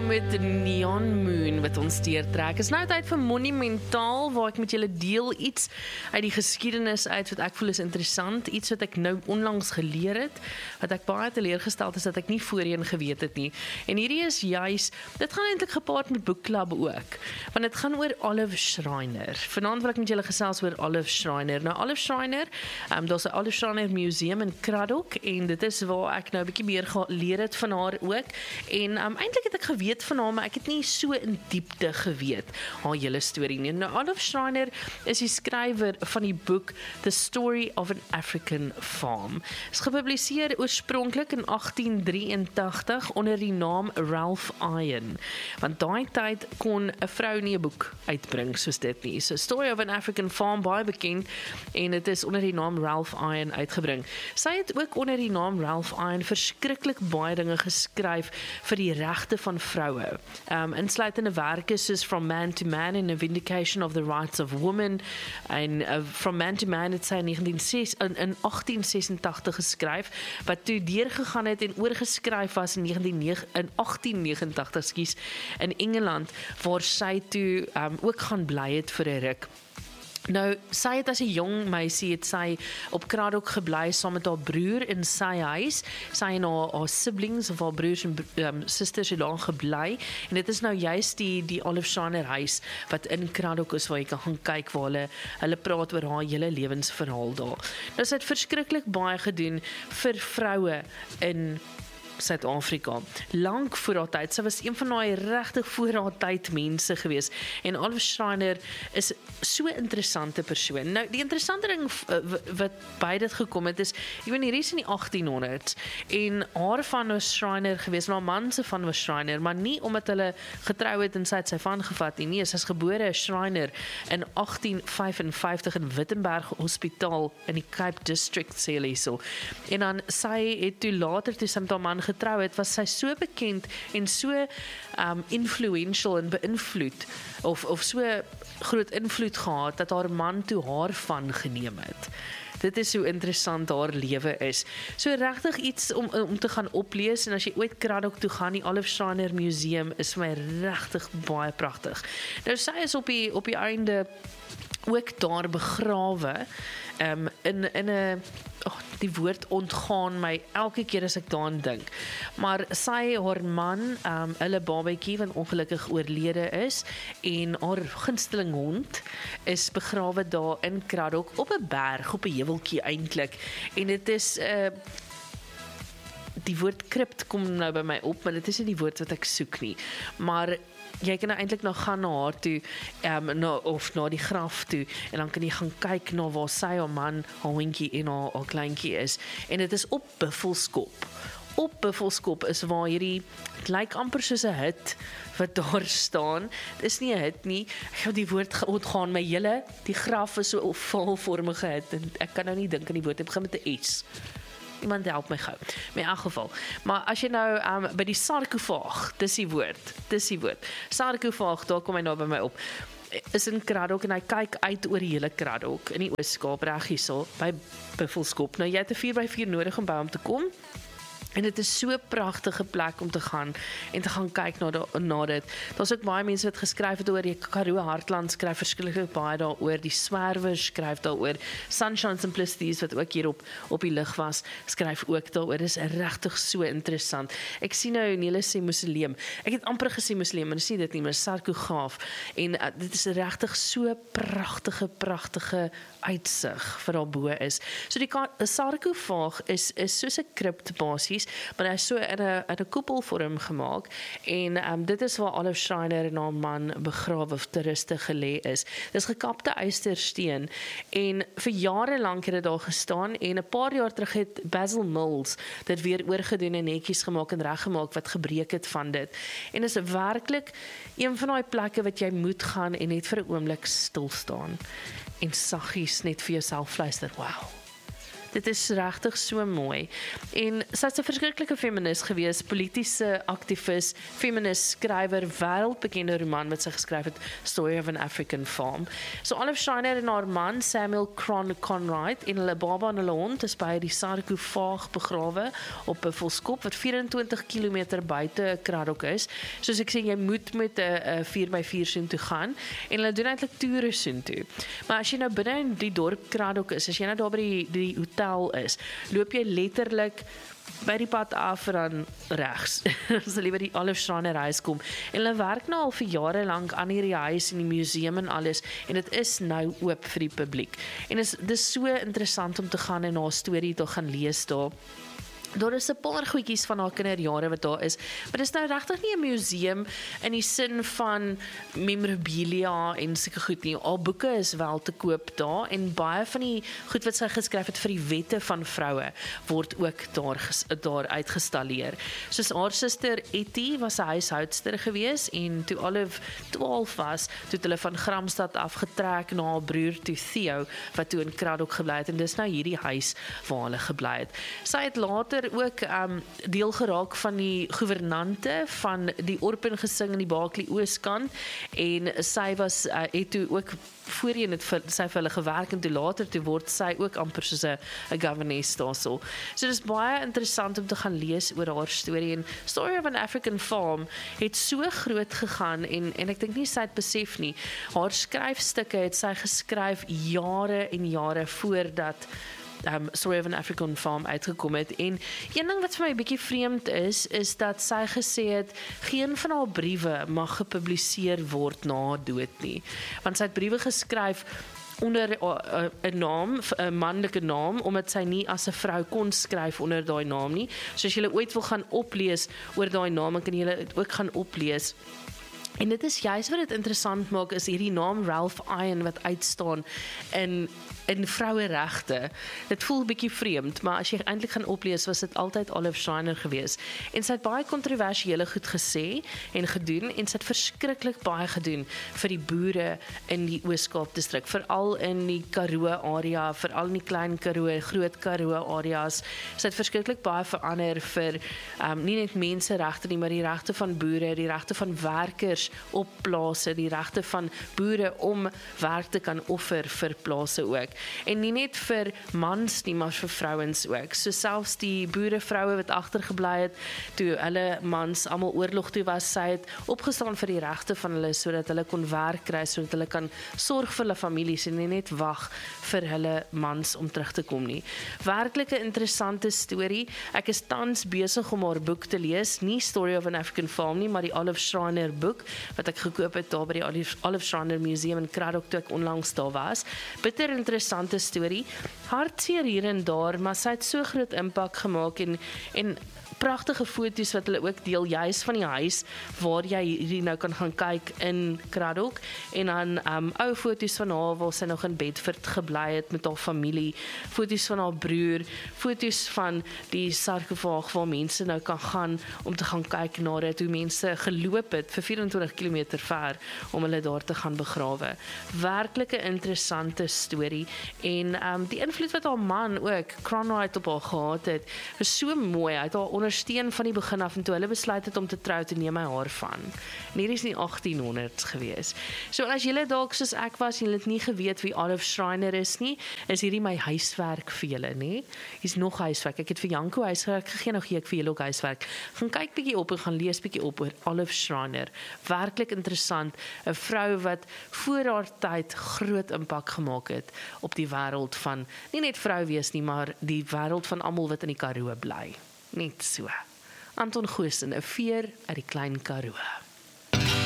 saam met Neon Moon wat ons deurtrek. Is nou tyd vir Monumentaal, waar ek met julle deel iets uit die geskiedenis uit wat ek voel is interessant, iets wat ek nou onlangs geleer het, wat ek baie teleurgesteld is dat ek nie voorheen geweet het nie. En hierdie is juis, dit gaan eintlik gepaard met boekklub ook, want dit gaan oor Olive Schreiner. Vanaand wil ek met julle gesels oor Olive Schreiner. Nou Olive Schreiner, daar's 'n Olive Schreiner Museum in Kraddock en dit is waar ek nou 'n bietjie meer geleer het van haar ook. En eintlik het ek geweet van haar, maar ek het nie so in diepte geweet haar hele storie nie. Nou Olive Schreiner is die skrywer van die boek The Story of an African Farm. Is gepubliseer oorspronklik in 1883 onder die naam Ralph Iron. Want daai tyd kon 'n vrou nie 'n boek uitbring soos dit nie. So Story of an African Farm, baie bekend, en dit is onder die naam Ralph Iron uitgebring. Sy het ook onder die naam Ralph Iron verskriklik baie dinge geskryf vir die regte van vroue. Insluitende werke soos From Man to Man and a Vindication of the Rights of Women, en From Man to Man het sy in 1886 geskryf, wat toe deurgegaan het en oorgeskryf was in 1889 in Engeland, waar sy toe ook gaan bly het vir 'n ruk. Nou, sy het as 'n jong meisie het sy op Kraddock gebly saam met haar broer in sy huis. Sy en haar siblings of haar broers en susters het daar gebly. En dit is nou juist die Olive Schreiner huis wat in Kraddock is, waar jy kan gaan kyk waar hulle praat oor haar hele lewensverhaal daar. Nou, sy het verskriklik baie gedoen vir vroue in Suid-Afrika, lank voor haar tyd. Sy was een van daai regtig voor haar tyd mense gewees. En Olive Schreiner is so 'n interessante persoon. Nou, die interessante ding wat by dit gekom het is, ek weet nie, hier is in die 1800s, en haar van was Schreiner gewees, maar man se van was Schreiner, maar nie omdat hulle getrou het en sy het sy van gevat nie. Nee, sy is gebore Schreiner in 1855 in Wittenberg Hospitaal in die Cape District, sê hulle hierso. En dan sy het toe later, toe sy met haar man getrou het, was sy so bekend en so influential en beïnvloed, of so groot invloed gehad, dat haar man toe haar van geneem het. Dit is hoe interessant haar lewe is. So regtig iets om te gaan oplees, en as jy ooit Kraddock toe gaan, die Olive Schreiner Museum is vir my regtig baie pragtig. Nou sy is op die einde ook daar begrawe, in 'n, die woord ontgaan my elke keer as ek daaraan dink. Maar sy, haar man, hulle babatjie wat ongelukkig oorlede is, en haar gunsteling hond is begrawe daar in Kraddock op 'n berg, op 'n heuweltjie eintlik. En dit is die woord crypt kom nou by my op, maar dit is nie die woord wat ek soek nie. Maar jy kan nou eintlik nog gaan na haar toe, of na die graf toe, en dan kan jy gaan kyk na waar sy, haar man, haar hondjie en haar kleintjie is. En dit is op Buffelskop. Op Buffelskop is waar hierdie, het lyk amper soos 'n hut wat daar staan. Dit is nie 'n hut nie. Die woord ontgaan my hele, die graf is so 'n valvormige hut, en ek kan nou nie dink aan die woord, ek begin met 'n S. Iemand help my gou. Maar in elk geval. Maar as jy nou by die sarkofaag, dis die woord. Sarkofaag, daar kom hy nou by my op. Is in Kraddock, en hy kyk uit oor die hele Kraddock in die Oos-Kaap, reg hierso by Buffelskop. Nou jy het 'n 4x4 nodig om by hom te kom. En dit is so 'n pragtige plek om te gaan en te gaan kyk na dit. Daar's ook baie mense wat geskryf het oor die Karoo Hartland, skryf verskriklik baie daaroor. Die Swerwers skryf daaroor. Sunshine Simplicities wat ook hier op die lig was, skryf ook daaroor. Dit is regtig so interessant. Ek sien nou Nele sê mausoleum. Ek het amper gesê mausoleum, maar dis nie dit nie, maar sarkofaag. En dit is regtig so pragtige uitsig vir daarbo is. So die sarkofaag is soos 'n crypt basies, maar hy is so in 'n koepelvorm gemaak, en dit is waar Olive Schreiner en haar man begrawe of te ruste gelê is. Dis gekapte ystersteen, en vir jare lank het dit daar gestaan, en 'n paar jaar terug het Basil Mills dit weer oorgedoen en netjies gemaak en reggemaak wat gebreek het van dit. En is werklik een van daai plekke wat jy moet gaan en net vir 'n oomblik stil staan en saggies net vir jouself fluister, wow. Dit is regtig so mooi. En sy's 'n verskriklike feminis gewees, politiese aktivis, feminis, skrywer, wêreldbekende roman wat sy geskryf het, Story of an African Farm. So Olive Schreiner en haar man Samuel Conright en hulle baba en hulle hond is by die sarkofaag begrawe op 'n volskop wat 24 km buite Kraddock is. Soos ek sê, jy moet met 'n 4x4 soontoe gaan en hulle doen eintlik toere soontoe. Maar as jy nou binne in die dorp Kraddock is, as jy nou daar by die hotel is, loop jy letterlik by die pad af en dan regs. As hulle by die Olive Schreiner huis kom. En hulle werk nou al vir jare lank aan hierdie huis en die museum en alles. En dit is nou oop vir die publiek. En dis so interessant om te gaan en haar storie te gaan lees daar. Daar is 'n paar goedjies van haar kinderjare wat daar is, maar dit is nou regtig nie 'n museum in die sin van memorabilia en sulke goed nie. Al boeke is wel te koop daar en baie van die goed wat sy geskryf het vir die wette van vroue word ook daar uitgestalleer. Soos haar suster Etty was 'n huishoudster gewees en toe Olive 12 was, toe het hulle van Gramstad afgetrek na haar broer toe Theo wat toe in Kraddock gebly het en dis nou hierdie huis waar hulle gebly het. Sy het later ook deel geraak van die gouvernante van die Orpen gesing in die Berkeley Ooskant en sy was het toe ook voorheen het sy vir hulle gewerk en toe later toe word sy ook amper soos 'n governess daarso. So dis baie interessant om te gaan lees oor haar storie en Story of an African Farm het so groot gegaan en ek dink nie sy het besef nie. Haar skryfstukke het sy geskryf jare en jare voordat Story of an African Farm uitgekom het. En een ding wat vir my 'n bietjie vreemd is dat sy gesê het, geen van haar briewe mag gepubliseer word na haar dood nie. Want sy het briewe geskryf onder 'n naam, 'n manlike naam, omdat sy nie as 'n vrou kon skryf onder daai naam nie. So as jy ooit wil gaan oplees oor daai naam, dan kan jy dit ook gaan oplees. En dit is juist wat dit interessant maak, is hierdie naam Ralph Iron wat uitstaan in vroueregte. Dit voel 'n bietjie vreemd, maar as jy eintlik gaan oplees, was dit altyd Olive Schreiner gewees. En sy het baie kontroversiële goed gesê en gedoen, en sy het verskriklik baie gedoen vir die boere in die Oos-Kaap distrik, veral in die Karoo area, veral in die Klein Karoo, Groot Karoo areas. Sy het verskriklik baie verander vir nie net menseregte nie, maar die regte van boere, die regte van werkers op plase, die regte van boere om werk te kan offer vir plase ook. En nie net vir mans nie, maar vir vrouens ook. So selfs die boerevroue wat agtergebly het, toe hulle mans almal oorlog toe was, sy het opgestaan vir die regte van hulle, sodat hulle kon werk kry, sodat hulle kan sorg vir hulle families en nie net wag vir hulle mans om terug te kom nie. Werklik 'n interessante storie. Ek is tans besig om haar boek te lees, nie Story of an African Farm nie, maar die Olive Schreiner boek, wat ek gekoop het daar by die Olive Schreiner Museum in Kraddock toe ek onlangs daar was. Bitter interessante storie, hartseer hier en daar, maar sy het so groot impak gemaak en pragtige foto's wat hulle ook deel, juis van die huis waar jy hierdie nou kan gaan kyk in Kraddock, en dan ou foto's van haar waar sy nog in Bedford gebly het met haar familie, foto's van haar broer, foto's van die sarkofaag waar mense nou kan gaan om te gaan kyk na dit, hoe mense geloop het vir 24 km ver om hulle daar te gaan begrawe. Werklik 'n interessante storie, en die invloed wat haar man ook, Conright, op haar gehad het, is so mooi. Hy het haar ondersteun van die begin af, en toe hulle besluit het om te trou, te neem hy haar van. En hier is nie 1800s gewees. So as julle dalk soos ek was, julle het nie geweet wie Olive Schreiner is nie, is hierdie my huiswerk vir julle, nie? Hier's nog huiswerk. Ek het vir Janko huiswerk gegee, nou gee ek vir julle ook huiswerk. Gaan kyk bietjie op en gaan lees bietjie op oor Olive Schreiner. Werklik interessant, 'n vrou wat voor haar tyd groot impak gemaak het op die wêreld van, nie net vrou wees nie, maar die wêreld van almal wat in die Karoo bly. Net so. Anton Goosen, 'n veer uit die Klein Karoo.